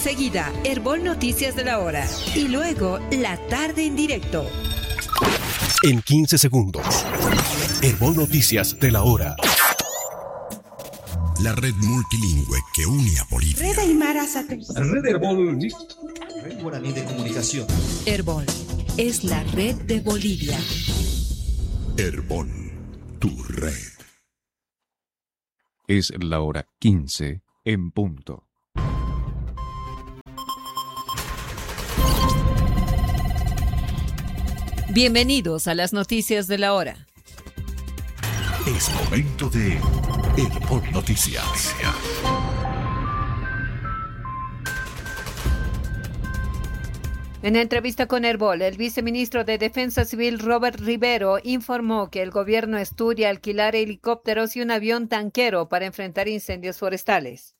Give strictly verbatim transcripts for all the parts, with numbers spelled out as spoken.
Enseguida, Herbol Noticias de la Hora. Y luego, La Tarde en Directo. En quince segundos, Herbol Noticias de la Hora. La red multilingüe que une a Bolivia. Red Aymara Satélite. Red Herbol. Red Guaraní de Comunicación. Herbol es la red de Bolivia. Herbol, tu red. Es la hora quince en punto. Bienvenidos a las noticias de la hora. Es momento de Herbol Noticias. En entrevista con Herbol, el viceministro de Defensa Civil Robert Rivero informó que el gobierno estudia alquilar helicópteros y un avión tanquero para enfrentar incendios forestales.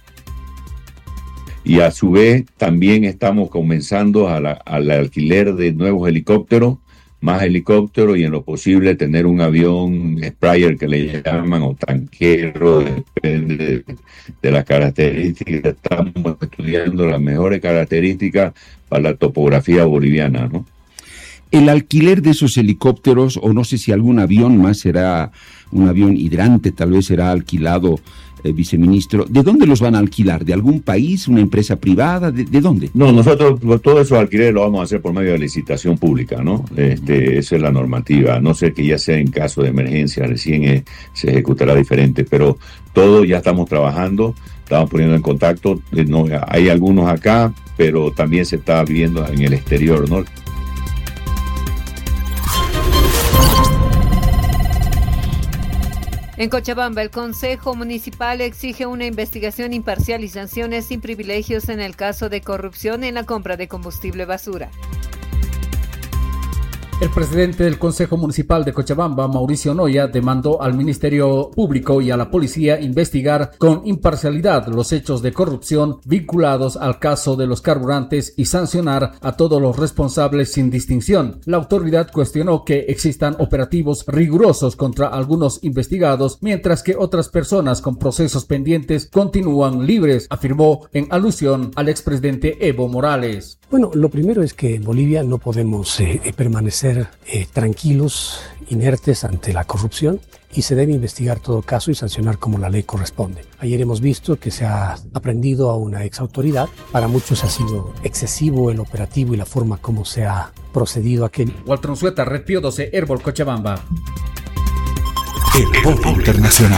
Y a su vez también estamos comenzando a la, al alquiler de nuevos helicópteros, más helicópteros y en lo posible tener un avión Sprayer que le llaman o tanquero, depende de, de las características. Estamos estudiando las mejores características para la topografía boliviana, ¿no? El alquiler de esos helicópteros, o no sé si algún avión más será un avión hidrante, tal vez será alquilado, eh, viceministro. ¿De dónde los van a alquilar? ¿De algún país? ¿Una empresa privada? ¿De, de dónde? No, nosotros todos esos alquileres los vamos a hacer por medio de licitación pública, ¿no? Este, esa es la normativa, a no ser que ya sea en caso de emergencia, recién eh, se ejecutará diferente, pero todo ya estamos trabajando, estamos poniendo en contacto, eh, no, hay algunos acá, pero también se está viendo en el exterior, ¿no? En Cochabamba, el Consejo Municipal exige una investigación imparcial y sanciones sin privilegios en el caso de corrupción en la compra de combustible basura. El presidente del Consejo Municipal de Cochabamba, Mauricio Noya, demandó al Ministerio Público y a la Policía investigar con imparcialidad los hechos de corrupción vinculados al caso de los carburantes y sancionar a todos los responsables sin distinción. La autoridad cuestionó que existan operativos rigurosos contra algunos investigados, mientras que otras personas con procesos pendientes continúan libres, afirmó en alusión al expresidente Evo Morales. Bueno, lo primero es que en Bolivia no podemos eh, permanecer eh, tranquilos, inertes ante la corrupción y se debe investigar todo caso y sancionar como la ley corresponde. Ayer hemos visto que se ha aprendido a una exautoridad. Para muchos ha sido excesivo el operativo y la forma como se ha procedido a aquello. Walter Unzueta, Red Pío doce, Herbol Cochabamba. Herbol Internacional.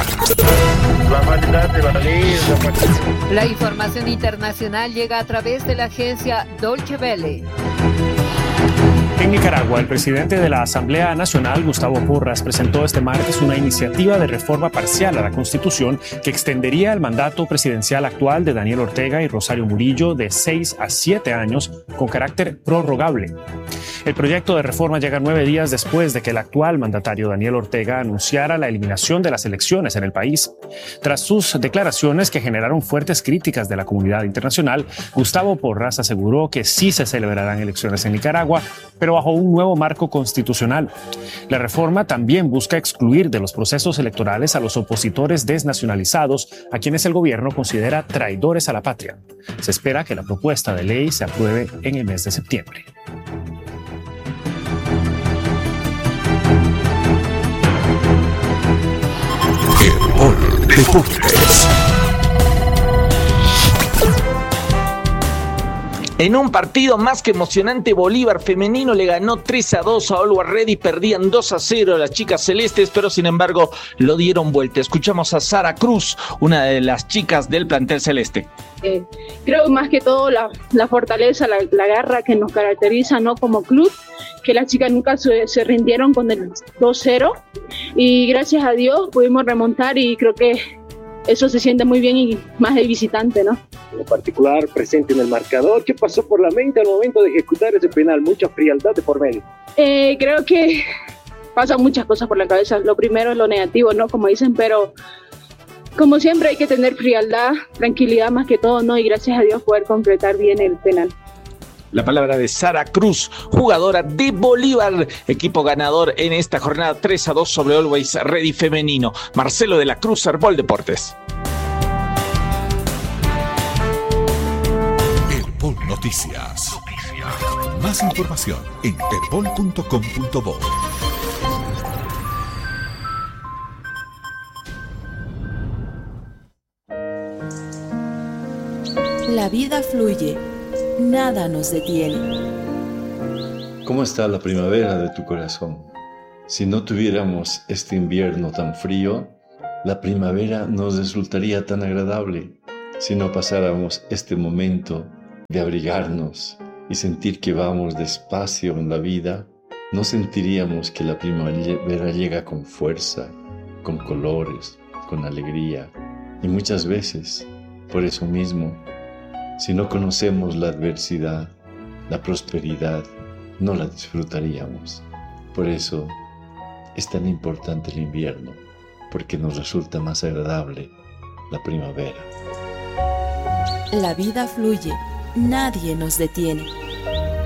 La información internacional llega a través de la agencia Deutsche Welle. En Nicaragua, el presidente de la Asamblea Nacional, Gustavo Porras, presentó este martes una iniciativa de reforma parcial a la Constitución que extendería el mandato presidencial actual de Daniel Ortega y Rosario Murillo de seis a siete años con carácter prorrogable. El proyecto de reforma llega nueve días después de que el actual mandatario Daniel Ortega anunciara la eliminación de las elecciones en el país. Tras sus declaraciones que generaron fuertes críticas de la comunidad internacional, Gustavo Porras aseguró que sí se celebrarán elecciones en Nicaragua, pero bajo un nuevo marco constitucional. La reforma también busca excluir de los procesos electorales a los opositores desnacionalizados, a quienes el gobierno considera traidores a la patria. Se espera que la propuesta de ley se apruebe en el mes de septiembre. Herbol Deportes. En un partido más que emocionante, Bolívar femenino le ganó tres a dos a Always Ready, perdían dos a cero las chicas celestes, pero sin embargo lo dieron vuelta. Escuchamos a Sara Cruz, una de las chicas del plantel celeste. Eh, creo más que todo la, la fortaleza, la, la garra que nos caracteriza, ¿no? Como club, que las chicas nunca se, se rindieron con el dos cero y gracias a Dios pudimos remontar y creo que eso se siente muy bien y más de visitante, ¿no? En particular, presente en el marcador, ¿qué pasó por la mente al momento de ejecutar ese penal? Mucha frialdad de por medio. Eh, creo que pasan muchas cosas por la cabeza. Lo primero es lo negativo, ¿no? Como dicen, pero como siempre hay que tener frialdad, tranquilidad más que todo, ¿no? Y gracias a Dios poder concretar bien el penal. La palabra de Sara Cruz, jugadora de Bolívar, equipo ganador en esta jornada tres a dos sobre Always Ready femenino. Marcelo de la Cruz, Herbol Deportes. Noticias. Más información en herbol punto com punto bo. La vida fluye, nada nos detiene. ¿Cómo está la primavera de tu corazón? Si no tuviéramos este invierno tan frío, la primavera nos resultaría tan agradable. Si no pasáramos este momento de abrigarnos y sentir que vamos despacio en la vida, no sentiríamos que la primavera llega con fuerza, con colores, con alegría. Y muchas veces, por eso mismo, si no conocemos la adversidad, la prosperidad, no la disfrutaríamos. Por eso es tan importante el invierno, porque nos resulta más agradable la primavera. La vida fluye, nadie nos detiene.